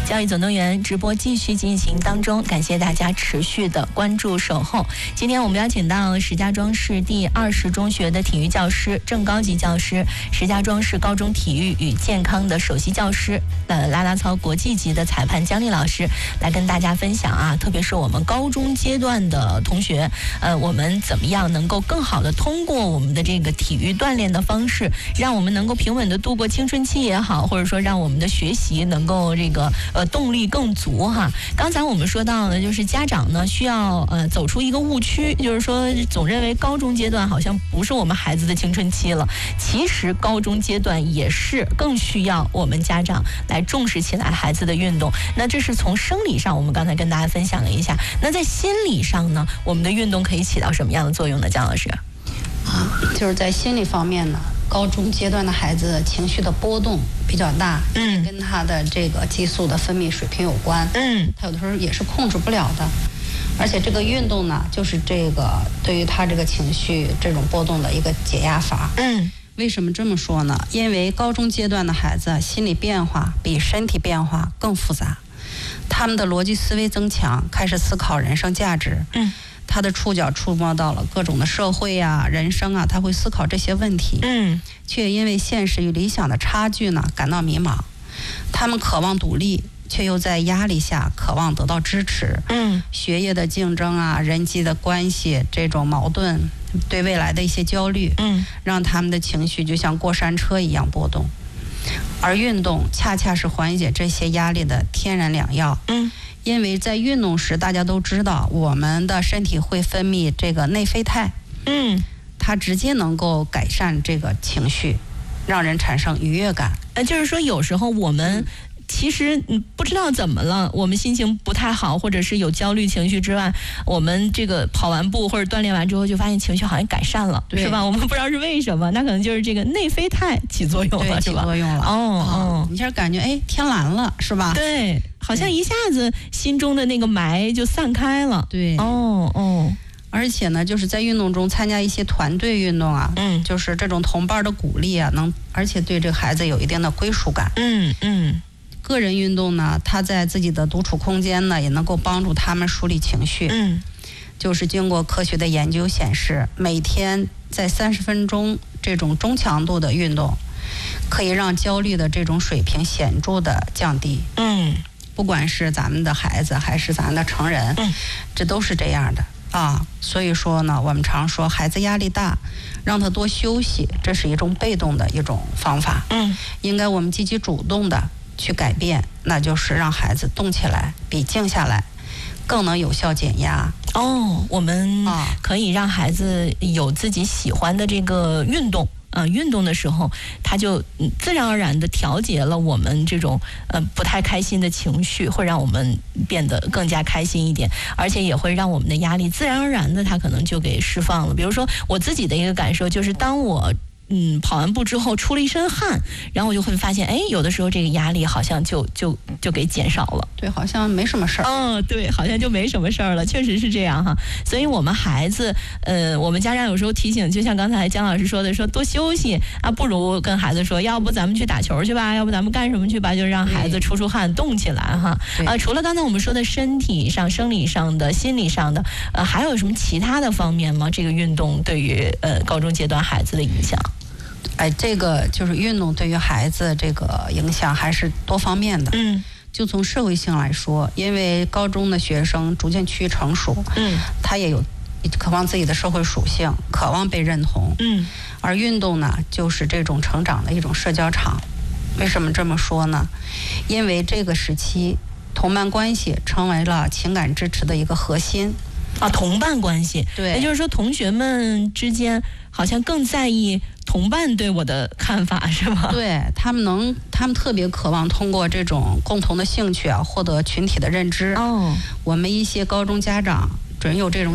教育总动员直播继续进行当中，感谢大家持续的关注守候。今天我们邀请到石家庄市第20中学的体育教师、正高级教师，石家庄市高中体育与健康的首席教师，啦啦操国际级的裁判姜丽老师来跟大家分享啊，特别是我们高中阶段的同学，我们怎么样能够更好的通过我们的这个体育锻炼的方式，让我们能够平稳的度过青春期也好，或者说让我们的学习能够这个动力更足哈。刚才我们说到呢，就是家长呢需要走出一个误区，就是说总认为高中阶段好像不是我们孩子的青春期了，其实高中阶段也是更需要我们家长来重视起来孩子的运动。那这是从生理上我们刚才跟大家分享了一下，那在心理上呢，我们的运动可以起到什么样的作用呢？姜老师就是在心理方面呢，高中阶段的孩子情绪的波动比较大，跟他的这个激素的分泌水平有关，他有的时候也是控制不了的。而且这个运动呢，就是这个对于他这个情绪这种波动的一个解压法。为什么这么说呢？因为高中阶段的孩子心理变化比身体变化更复杂，他们的逻辑思维增强，开始思考人生价值。他的触角触摸到了各种的社会啊、人生啊，他会思考这些问题。却因为现实与理想的差距呢，感到迷茫。他们渴望独立，却又在压力下渴望得到支持。学业的竞争啊，人际的关系这种矛盾，对未来的一些焦虑，让他们的情绪就像过山车一样波动。而运动恰恰是缓解这些压力的天然良药。因为在运动时，大家都知道我们的身体会分泌这个内啡肽，它直接能够改善这个情绪，让人产生愉悦感。 就是说有时候我们其实不知道怎么了，我们心情不太好，或者是有焦虑情绪之外，我们这个跑完步或者锻炼完之后，就发现情绪好像改善了，是吧？我们不知道是为什么，那可能就是这个内啡肽起作用了，是吧？ 起作用了。你一下感觉天蓝了，是吧？ 对，好像一下子心中的那个霾就散开了。 对。而且呢，就是在运动中参加一些团队运动啊，就是这种同伴的鼓励啊，而且对这个孩子有一定的归属感。个人运动呢，他在自己的独处空间呢，也能够帮助他们梳理情绪。就是经过科学的研究显示，每天在30分钟这种中强度的运动，可以让焦虑的这种水平显著的降低。不管是咱们的孩子还是咱们的成人，这都是这样的啊。所以说呢，我们常说孩子压力大，让他多休息，这是一种被动的一种方法。应该我们积极主动的去改变，那就是让孩子动起来，比静下来更能有效减压。 我们可以让孩子有自己喜欢的这个运动。运动的时候，他就自然而然的调节了我们这种不太开心的情绪，会让我们变得更加开心一点，而且也会让我们的压力自然而然的他可能就给释放了。比如说我自己的一个感受就是，当我跑完步之后出了一身汗，然后我就会发现，有的时候这个压力好像就给减少了。 对，好像没什么事儿。 对，好像就没什么事儿了，确实是这样哈。所以我们孩子，我们家长有时候提醒，就像刚才姜老师说的，说多休息啊，不如跟孩子说，要不咱们去打球去吧，要不咱们干什么去吧，就让孩子出汗，动起来哈。除了刚才我们说的身体上、生理上的、心理上的，还有什么其他的方面吗？这个运动对于高中阶段孩子的影响？ 这个就是运动对于孩子这个影响还是多方面的。就从社会性来说，因为高中的学生逐渐趋于成熟，他也有渴望自己的社会属性，渴望被认同。而运动呢，就是这种成长的一种社交场。为什么这么说呢？因为这个时期同伴关系成为了情感支持的一个核心。 同伴关系， 对， 也就是说同学们之间好像更在意同伴对我的看法，是吗？ 对，他们特别渴望通过这种共同的兴趣啊，获得群体的认知。我们一些高中家长准有这种